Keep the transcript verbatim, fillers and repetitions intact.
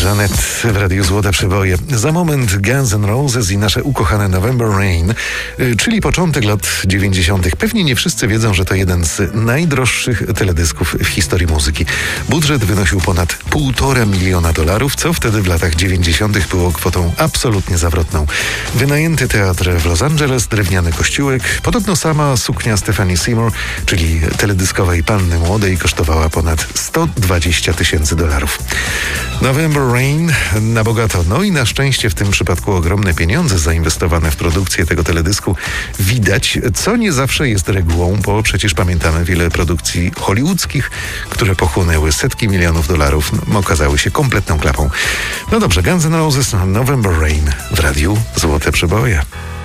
Żanet w Radiu Złote Przeboje. Za moment Guns N' Roses i nasze ukochane November Rain, czyli początek lat dziewięćdziesiątych. Pewnie nie wszyscy wiedzą, że to jeden z najdroższych teledysków w historii muzyki. Budżet wynosił ponad półtora miliona dolarów, co wtedy w latach dziewięćdziesiątych było kwotą absolutnie zawrotną. Wynajęty teatr w Los Angeles, drewniany kościółek, podobno sama suknia Stephanie Seymour, czyli teledyskowej panny młodej, kosztowała ponad sto dwadzieścia tysięcy dolarów. November Rain na bogato. No i na szczęście w tym przypadku ogromne pieniądze zainwestowane w produkcję tego teledysku widać, co nie zawsze jest regułą, bo przecież pamiętamy wiele produkcji hollywoodzkich, które pochłonęły setki milionów dolarów, no, okazały się kompletną klapą. No dobrze, Guns N' Roses, November Rain w Radiu Złote Przeboje.